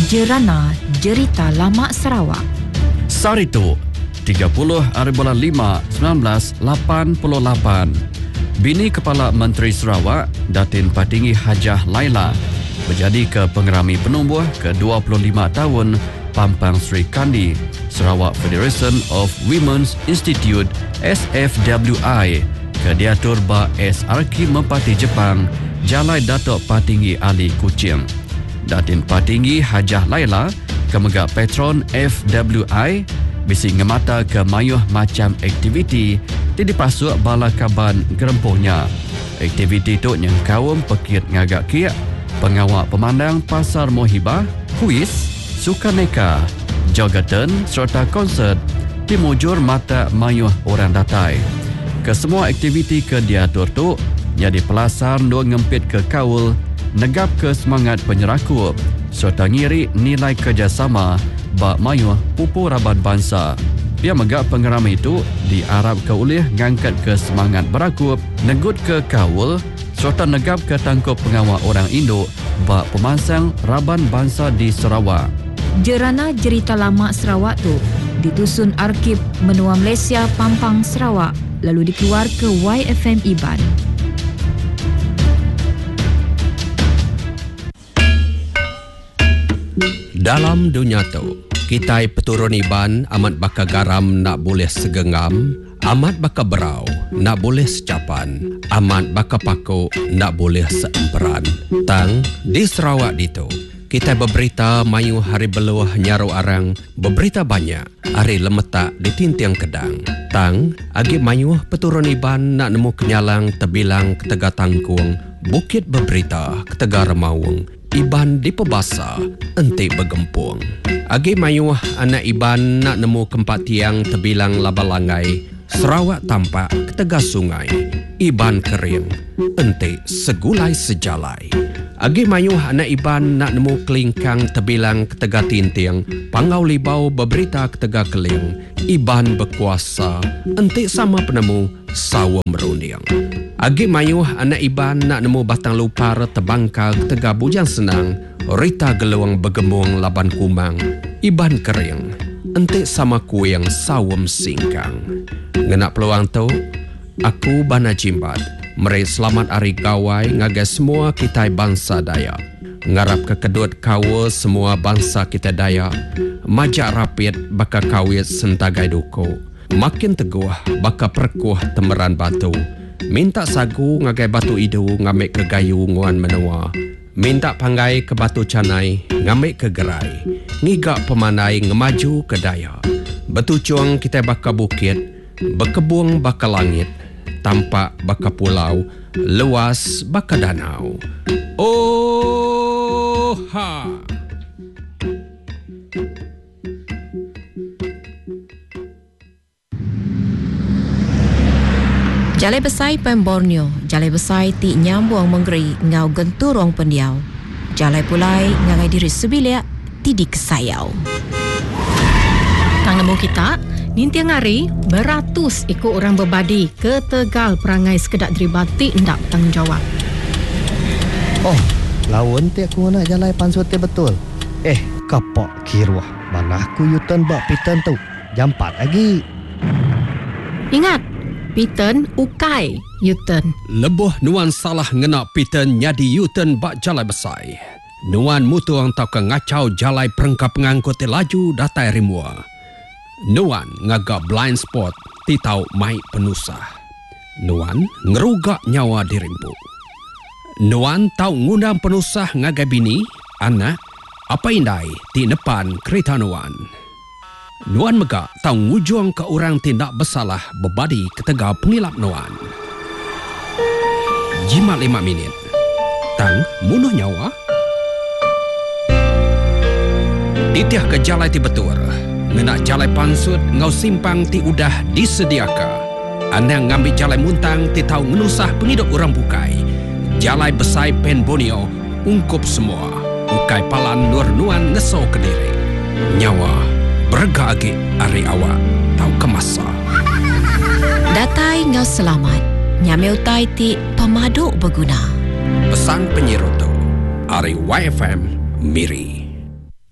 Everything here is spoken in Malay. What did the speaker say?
Jerana Jerita Lama Sarawak. Saritu 30/5/1988. Bini Kepala Menteri Sarawak Datin Patinggi Hajah Laila menjadi ke pengerami penumbuh ke-25 tahun Pampang Sri Kandi Sarawak Federation of Women's Institute SFWI ke diatur ba SRK Mempati Jepang Jalai Datuk Patinggi Ali Kuching. Datin Patinggi Hajah Laila kemegak patron FWI bisi ngemata ke mayuh macam aktiviti di dipasuk bala kaban gerempuhnya. Aktiviti tu yang kaum pekit ngagak kiak, pengawak pemandang pasar mohibah, kuis, sukaneka, jogatan serta konsert dimujur mata mayuh orang datai. Kesemua aktiviti ke diatur tu jadi pelasar dua ngempit ke kaul, negap ke semangat penyerakup serta ngiri nilai kerjasama bak mayuh pupu raban bangsa. Pihak megak pengerama itu diarap ke ulih ngangkat ke semangat berakup, negut ke kaul serta negap ke tangkup pengawal orang Indo bak pemansang raban bangsa di Sarawak. Jerana Jerita Lama Sarawak tu ditusun Arkib Menua Malaysia Pampang Sarawak lalu dikeluar ke YFM Iban. Dalam dunia tu, kita peturun iban amat baka garam nak boleh segenggam, amat baka berau nak boleh secapan, amat baka paku nak boleh seemperan. Tang di Sarawak ditu, kita berberita mayu hari beluah nyaru arang, berberita banyak hari lemetak di tintiang kedang. Tang agi mayu peturun iban nak nemu kenyalang tebilang ketega tangkung, bukit berberita ketega remawung. Iban di pebasa, entik bergempung. Agi mayuh anak iban nak nemu kempat tiang tebilang labalangai, Sarawak tampak ketega sungai. Iban kering, entik segulai sejalai. Agi mayuh anak iban nak nemu kelingkang tebilang ketega tintiang, pangau libau berberita ketega keling. Iban berkuasa, entik sama penemu sawa merunding. Agi mayuh anak iban nak nemu batang lupar tebangkal ketega bujang senang, rita geluang bergembung laban kumang. Iban kering, entik sama kuing sawam singkang. Ngenak peluang tu, aku bana jimbat, meri selamat hari gawai ngagai semua kita bangsa Dayak. Ngarap ke kedut kawa semua bangsa kita Dayak, majak rapid baka kawit sentagai duko. Makin teguh baka perkuh temeran batu. Minta sagu ngagai batu idu ngamik ke gayu nguan menua. Minta panggai ke batu canai ngamik ke gerai. Ngigak pemanai ngemaju ke daya. Betucuang kita baka bukit, berkebung baka langit. Tampak baka pulau, luas baka danau. Oh ha! Jalai Besai Pem Borneo, Jalai Besai ti nyambung menggeri ngau genturong pendiau. Jalai Pulai ngagai diri sebiliak ti di kesayau. Tang nemu kita, nintiang hari beratus ikut orang berbadi ke Tegal perangai sekedak deribati ndak bertanggungjawab. Oh, lawan ti aku nak jalai pansut betul. Kapok kiruah. Mana aku yutan bak pitan tu. Jam 4 lagi. Ingat, Piten ukai Yuten. Lebuh nuan salah ngena Piten nyadi Yuten bak Jalai Besai. Nuan mutuang tau ke ngacau jalai perengkap ngangkut laju datai rimua. Nuan ngagak blind spot ti tau mai penusah. Nuan ngerugak nyawa dirimpu. Nuan tau ngundang penusah ngagai bini, anak, apa indai ti nepan kereta nuan. Nuan megak tau ngujung ke orang tindak bersalah berbadi ketega pengilap nuan. Jimat 5 minit. Tang munuh nyawa. Titiah ke jalai ti betul. Ngenak jalai pansut ngau simpang ti udah disediaka. Anang ngambil jalai muntang ti tau ngenusah penghidup orang bukai. Jalai Besai Pen Borneo ungkup semua. Ukai palan nur nuan ngeso ke diri. Nyawa berga agi ari awak tau kemasa. Datai ngau selamat. Nyameu tai ti pemaduk berguna. Pesan penyirutu Ari YFM Miri.